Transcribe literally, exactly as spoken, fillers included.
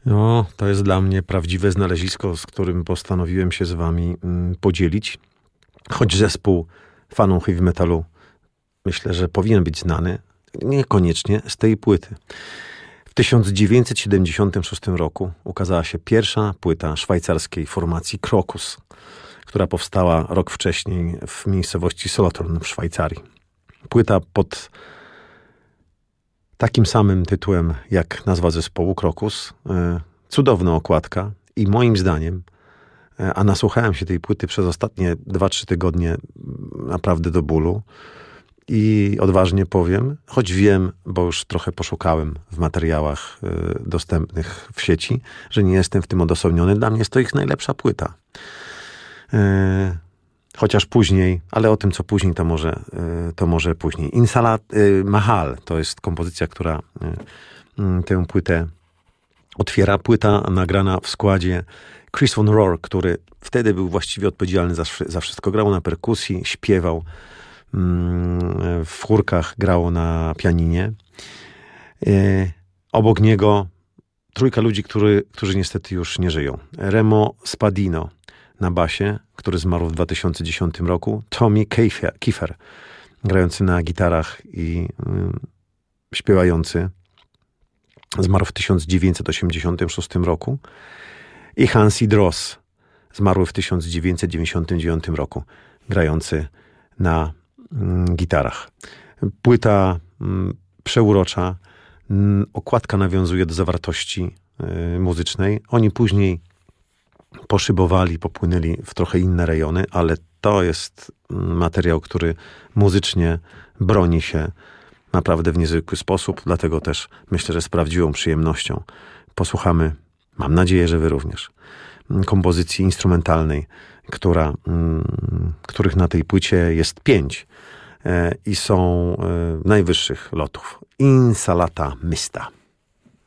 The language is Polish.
No, to jest dla mnie prawdziwe znalezisko, z którym postanowiłem się z wami mm, podzielić. Choć zespół fanom heavy metalu myślę, że powinien być znany, niekoniecznie z tej płyty. W tysiąc dziewięćset siedemdziesiątym szóstym roku ukazała się pierwsza płyta szwajcarskiej formacji Krokus, która powstała rok wcześniej w miejscowości Solothurn w Szwajcarii. Płyta pod takim samym tytułem jak nazwa zespołu Krokus. Cudowna okładka i moim zdaniem, a nasłuchałem się tej płyty przez ostatnie dwa trzy tygodnie naprawdę do bólu i odważnie powiem, choć wiem, bo już trochę poszukałem w materiałach dostępnych w sieci, że nie jestem w tym odosobniony. Dla mnie jest to ich najlepsza płyta. Chociaż później, ale o tym, co później, to może, to może później. Insalat Mahal to jest kompozycja, która tę płytę otwiera. Płyta nagrana w składzie Chris Von Rohr, który wtedy był właściwie odpowiedzialny za, za wszystko. Grał na perkusji, śpiewał w chórkach, grał na pianinie. Obok niego trójka ludzi, który, którzy niestety już nie żyją. Remo Spadino na basie, który zmarł w dwa tysiące dziesiątym roku. Tommy Kiefer, grający na gitarach i y, śpiewający. Zmarł w tysiąc dziewięćset osiemdziesiątym szóstym roku. I Hansi Dross, zmarły w tysiąc dziewięćset dziewięćdziesiątym dziewiątym roku, grający na y, gitarach. Płyta y, przeurocza. Y, okładka nawiązuje do zawartości y, muzycznej. Oni później poszybowali, popłynęli w trochę inne rejony, ale to jest materiał, który muzycznie broni się naprawdę w niezwykły sposób, dlatego też myślę, że z prawdziwą przyjemnością posłuchamy, mam nadzieję, że wy również, kompozycji instrumentalnej, która, których na tej płycie jest pięć i są najwyższych lotów. Insalata Mista.